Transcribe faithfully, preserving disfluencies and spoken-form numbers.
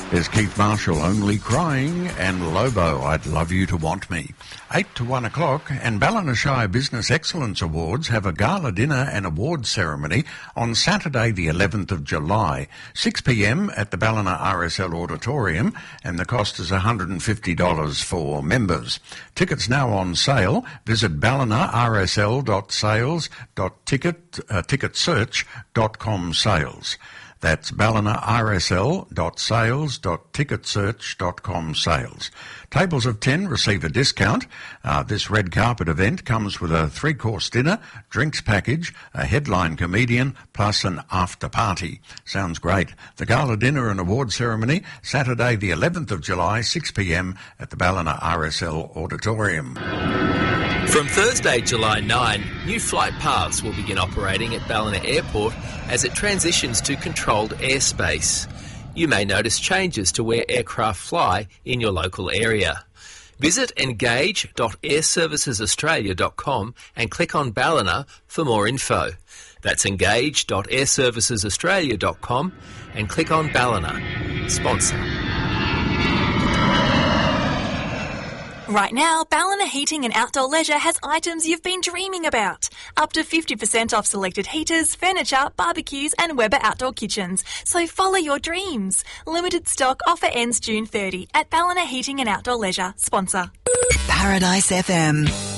There's Keith Marshall, Only Crying, and Lobo, I'd Love You to Want Me. eight to one o'clock, and Ballina Shire Business Excellence Awards have a gala dinner and awards ceremony on Saturday the eleventh of July, six p m at the Ballina R S L Auditorium, and the cost is one hundred fifty dollars for members. Tickets now on sale. Visit ballina r s l dot sales dot ticket uh, ticketsearch dot com sales. That's ballina r s l dot sales dot ticketsearch dot com sales. Tables of ten receive a discount. Uh, this red carpet event comes with a three-course dinner, drinks package, a headline comedian, plus an after-party. Sounds great. The gala dinner and award ceremony, Saturday the eleventh of July, six p m at the Ballina R S L Auditorium. From Thursday, July ninth, new flight paths will begin operating at Ballina Airport as it transitions to controlled airspace. You may notice changes to where aircraft fly in your local area. Visit engage dot air services australia dot com and click on Ballina for more info. That's engage dot air services australia dot com and click on Ballina. Sponsor. Right now, Ballina Heating and Outdoor Leisure has items you've been dreaming about. Up to fifty percent off selected heaters, furniture, barbecues and Weber outdoor kitchens. So follow your dreams. Limited stock offer ends June thirtieth at Ballina Heating and Outdoor Leisure. Sponsor. Paradise F M.